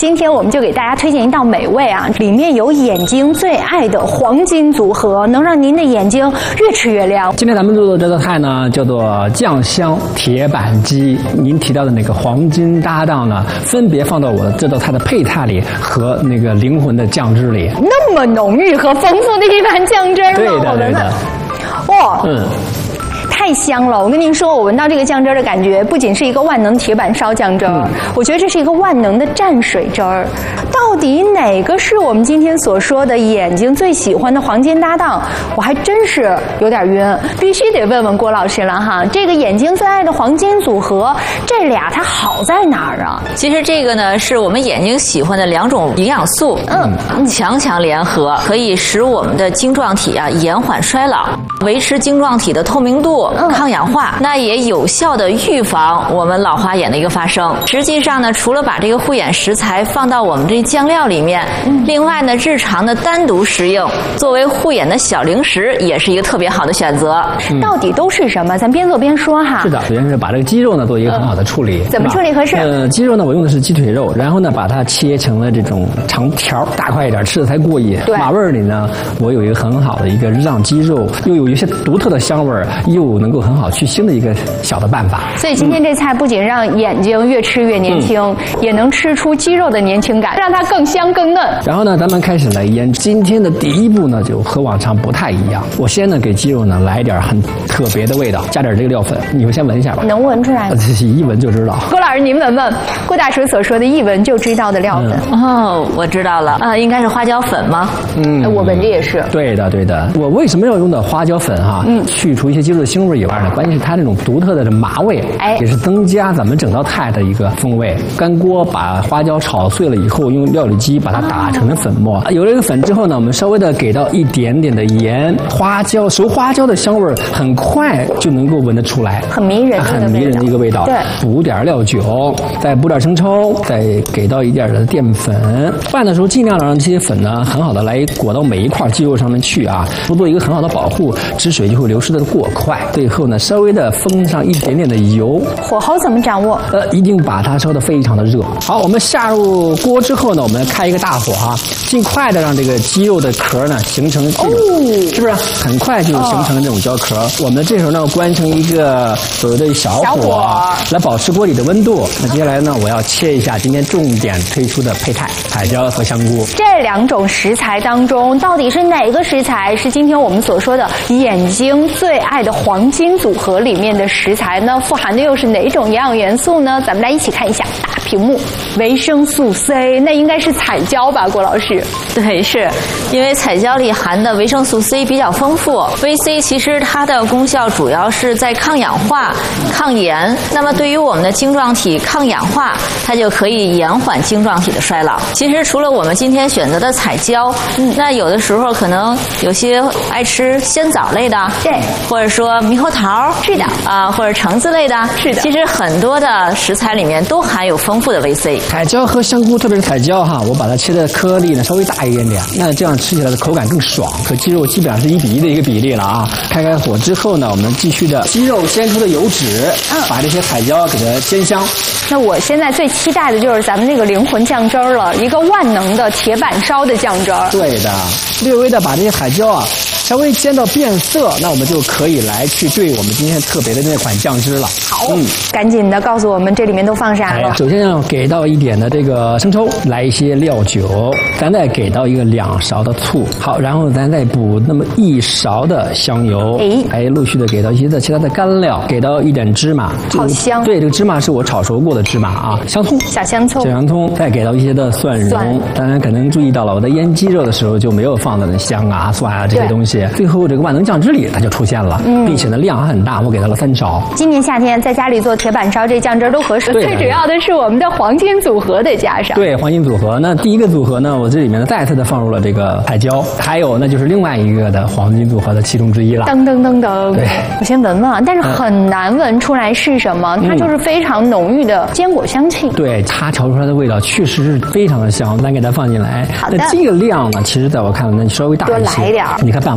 今天我们就给大家推荐一道美味啊，里面有眼睛最爱的黄金组合，能让您的眼睛越吃越亮。 今天咱们做的这道菜呢，叫做酱香铁板鸡。您提到的那个黄金搭档呢，分别放到我这道菜的配菜里和那个灵魂的酱汁里。 那么浓郁和丰富的一盘酱汁儿， 对的，对的。 哇，太香了！我跟您说，我闻到这个酱汁儿的感觉，不仅是一个万能铁板烧酱汁儿，我觉得这是一个万能的蘸水汁儿。到底哪个是我们今天所说的眼睛最喜欢的黄金搭档？我还真是有点晕，必须得问问郭老师了哈。这个眼睛最爱的黄金组合，这俩它好在哪儿啊？ 其实这个呢，是我们眼睛喜欢的2种营养素，强联合，可以使我们的晶状体啊延缓衰老，维持晶状体的透明度。抗氧化，那也有效的预防我们老花眼的一个发生。实际上呢，除了把这个护眼食材放到我们这酱料里面，另外呢，日常的单独食用，作为护眼的小零食，也是一个特别好的选择。 到底都是什么？咱边做边说哈。 是的，首先是把这个鸡肉呢做一个很好的处理。 怎么处理合适？ 鸡肉呢，我用的是鸡腿肉，然后呢，把它切成了这种长条，大块一点，吃的才过瘾。马味儿里呢，我有一个很好的一个让鸡肉又有一些独特的香味儿，又能够很好去腥的一个小的办法。 所以今天这菜不仅让眼睛越吃越年轻，也能吃出鸡肉的年轻感，让它更香更嫩。 然后呢，咱们开始来腌。今天的第一步呢，就和往常不太一样。我先呢给鸡肉呢来一点很特别的味道，加点这个料粉。你们先闻一下吧。 能闻出来吗？ 一闻就知道。 郭老师，您闻闻郭大厨所说的一闻就知道的料粉。 哦，我知道了啊，应该是花椒粉吗？ 我闻着也是。 对的，对的。我为什么要用到花椒粉哈？去除一些鸡肉的腥味以外呢，关键是它这种独特的麻味，也是增加咱们整道菜的一个风味。干锅把花椒炒碎了以后，用料理机把它打成粉末。有了这个粉之后呢，我们稍微的给到一点点的盐，熟花椒的香味很快就能够闻得出来， 很迷人的一个味道。 对， 补点料酒，再补点生抽，再给到一点的淀粉。拌的时候尽量让这些粉呢很好的来裹到每一块鸡肉上面去啊，不做一个很好的保护，汁水就会流失的过快。最后呢，稍微的封上一点点的油。 火候怎么掌握？ 一定把它烧得非常的热。好，我们下入锅之后呢，我们开一个大火啊，尽快的让这个鸡肉的壳呢形成这种，是不是很快就形成了这种焦壳？我们这时候呢关成一个所谓的小火来保持锅里的温度。那接下来呢，我要切一下今天重点推出的配菜彩椒和香菇。 这2种食材当中，到底是哪个食材是今天我们所说的眼睛最爱的黄金组合里面的食材呢？富含的又是哪种营养元素呢？咱们来一起看一下大屏幕。维生素 C， 那应该是彩椒吧，郭老师？ 对，是因为彩椒里含的维生素 C 比较丰富。VC 其实它的功效主要是在抗氧化、抗炎。那么对于我们的晶状体抗氧化，它就可以延缓晶状体的衰老。其实除了我们今天选择的彩椒，那有的时候可能有些爱吃鲜枣类的， 对， 或者说猕猴桃， 是的啊，或者橙子类的， 是的。 其实很多的食材里面都含有丰富的 VC。 彩椒和香菇，特别是彩椒哈，我把它切的颗粒呢稍微大一点点，那这样吃起来的口感更爽。和鸡肉基本上是1比1的一个比例了啊。开火之后呢，我们继续的鸡肉煎出的油脂，把这些彩椒给它煎香。 那我现在最期待的就是咱们那个灵魂酱汁儿了，一个万能的铁板烧的酱汁儿。 对的，略微的把这些彩椒啊稍微煎到变色，那我们就可以来去兑我们今天特别的那款酱汁了。 好，赶紧的告诉我们这里面都放啥了。 首先要给到一点的这个生抽，来一些料酒，咱再给到一个2勺的醋。好，然后咱再补那么1勺的香油，陆续的给到一些其他的干料，给到一点芝麻， 好香。 对，这个芝麻是我炒熟过的芝麻啊，香葱， 小香葱， 再给到一些的蒜蓉。当然可能注意到了，我在腌鸡肉的时候就没有放的香啊、蒜啊这些东西。最后这个万能酱汁里它就出现了，并且呢量还很大，我给到了3勺。 今年夏天在家里做铁板烧，这酱汁都合适。最主要的是我们的黄金组合得加上。 对，黄金组合。那第一个组合呢，我这里面再次的放入了这个彩椒，还有那就是另外一个的黄金组合的其中之一了。 噔噔噔噔。 对， 我先闻闻，但是很难闻出来是什么，它就是非常浓郁的坚果香气。 对，它调出来的味道确实是非常的香，咱给它放进来。 好的。 那这个量呢，其实在我看来，那稍微大一些。 多来一点。 你看拌完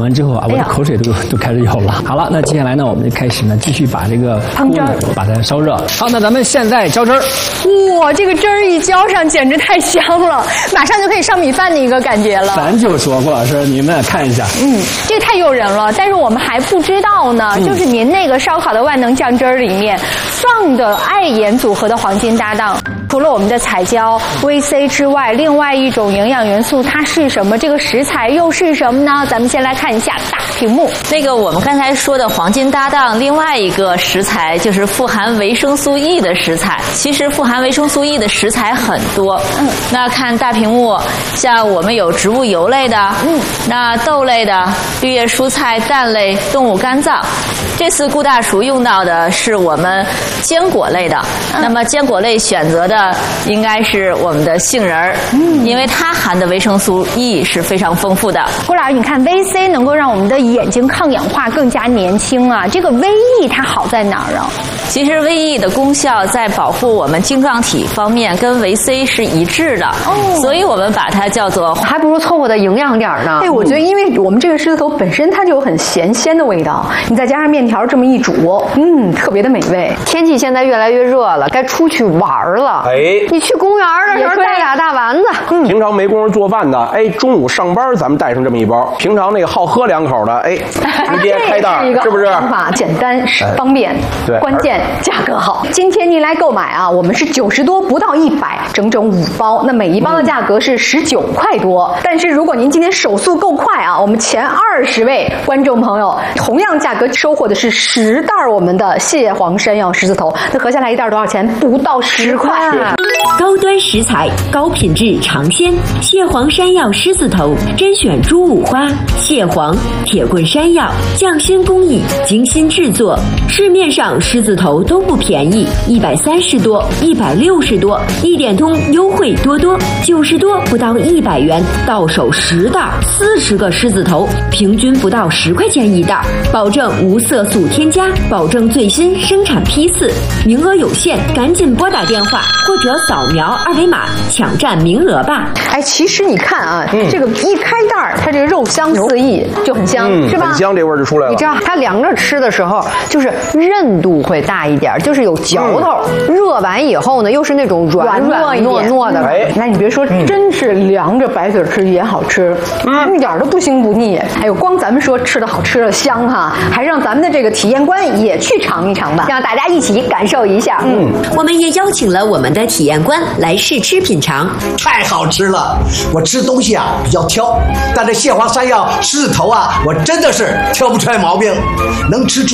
完之后啊，我的口水都开始有了。好了，那接下来呢，我们就开始呢，继续把这个汤汁把它烧热。好，那咱们现在浇汁儿。 哇，这个汁儿一浇上，简直太香了，马上就可以上米饭的一个感觉了。 咱就说，郭老师，你们也看一下， 这个太诱人了。但是我们还不知道呢，就是您那个烧烤的万能酱汁儿里面放的爱盐组合的黄金搭档，除了我们的彩椒、VC 之外，另外一种营养元素它是什么？这个食材又是什么呢？咱们先来看一下大屏幕。 那个我们刚才说的黄金搭档，另外一个食材就是富含维生素 E 的食材。其实富含维生素 E 的食材很多。那看大屏幕，像我们有植物油类的，那豆类的、绿叶蔬菜、蛋类、动物肝脏。这次顾大厨用到的是我们坚果类的。那么坚果类选择的应该是我们的杏仁儿，因为它含的维生素 E 是非常丰富的。 郭老师，你看 VC 能够让我们的眼睛抗氧化更加年轻啊，这个 VE 它好在哪儿啊？ 其实 VE 的功效在保护我们晶状体方面跟维 C 是一致的，所以我们把它叫做还不如凑合的营养点呢。 我觉得因为我们这个狮子头本身它就有很咸鲜的味道，你再加上面条这么一煮，特别的美味。 天气现在越来越热了，该出去玩了。你去公园的时候带俩大丸子。 平常没工夫做饭的，中午上班咱们带上这么一包。平常那个好喝2口的，直接开袋，是不是？ 方法简单方便， 对， 关键价格好。今天您来购买啊，我们是90多不到100，整整5包，那每一包的价格是19块多。但是如果您今天手速够快啊，我们前20位观众朋友同样价格收获的是10袋我们的蟹黄山药狮子头，那合下来一袋多少钱？不到10块。 高端食材，高品质尝鲜，蟹黄山药狮子头，甄选猪五花，蟹黄、铁棍山药，匠心工艺，精心制作。市面上狮子头都不便宜，130多、160多，一点通优惠多多，90多不到100元，到手10袋，40个狮子头，平均不到10块钱一袋，保证无色素添加，保证最新生产批次，名额有限，赶紧拨打电话或者扫描2维码抢占名额吧。 其实你看啊，这个一开袋它这个肉香四溢，就很香，是吧？ 很香，这味儿就出来了。 你知道它凉着吃的时候，就是韧度会大一点，就是有嚼头。热完以后呢，又是那种软糯的。 那你别说，真是凉着白嘴吃也好吃，一点都不腥不腻。还有光咱们说吃的好吃的香哈，还让咱们的这个体验官也去尝一尝吧，让大家一起感受一下。 我们也邀请了我们的体验官来试吃品尝。 太好吃了！我吃东西啊比较挑，但这蟹黄山药狮子头啊，我真的是挑不出来毛病，能吃出